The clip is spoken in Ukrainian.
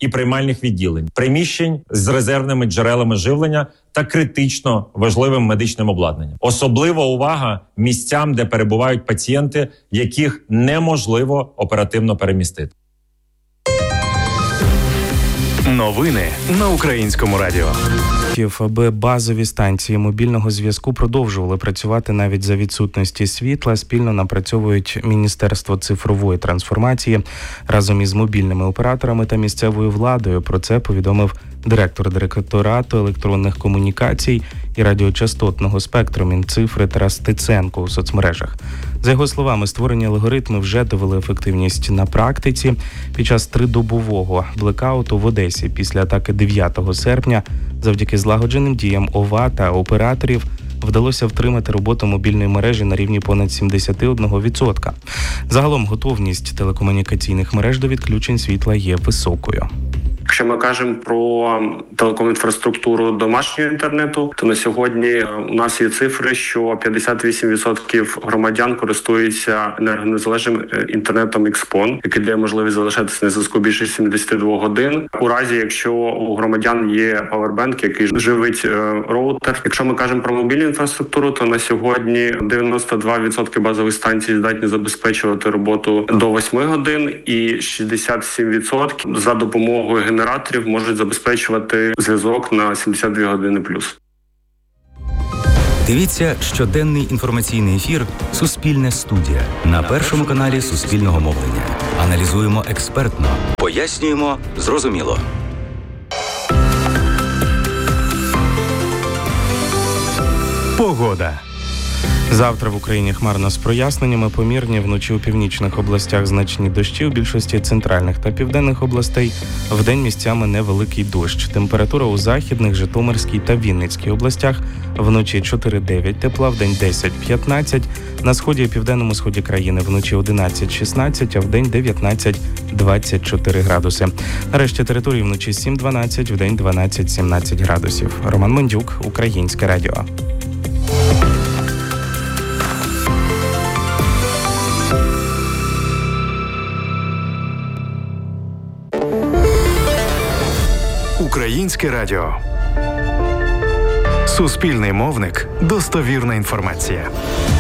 і приймальних відділень, приміщень з резервними джерелами живлення та критично важливим медичним обладнанням. Особлива увага місцям, де перебувають пацієнти, яких неможливо оперативно перемістити. Новини на Українському радіо. Аби базові станції мобільного зв'язку продовжували працювати навіть за відсутності світла, спільно напрацьовують Міністерство цифрової трансформації разом із мобільними операторами та місцевою владою. Про це повідомив директор Директорату електронних комунікацій і радіочастотного спектру Мінцифри Тарас Стеценко у соцмережах. За його словами, створені алгоритми вже довели ефективність на практиці. Під час тридобового блекауту в Одесі після атаки 9 серпня завдяки злагодженим діям ОВА та операторів вдалося втримати роботу мобільної мережі на рівні понад 71%. Загалом готовність телекомунікаційних мереж до відключень світла є високою. Якщо ми кажемо про телекомінфраструктуру домашнього інтернету, то на сьогодні у нас є цифри, що 58% громадян користуються енергонезалежним інтернетом XPON, який дає можливість залишатися на зв'язку більше 72 годин. У разі, якщо у громадян є павербенк, який живить роутер. Якщо ми кажемо про мобільну інфраструктуру, то на сьогодні 92% базових станцій здатні забезпечувати роботу до 8 годин і 67% за допомогою генераторів можуть забезпечувати зв'язок на 72 години плюс. Дивіться щоденний інформаційний ефір «Суспільне студія» на Першому каналі Суспільного мовлення. Аналізуємо експертно, пояснюємо зрозуміло. Погода. Завтра в Україні хмарно з проясненнями, помірні, вночі у північних областях значні дощі, у більшості центральних та південних областей. Вдень місцями невеликий дощ. Температура у західних, Житомирській та Вінницькій областях. Вночі 4-9 тепла, вдень 10-15. На сході і південному сході країни вночі 11-16, а вдень 19-24 градуси. На решті території вночі 7-12, вдень 12-17 градусів. Роман Мондюк, Українське радіо. Українське радіо. Суспільний мовник. Достовірна інформація.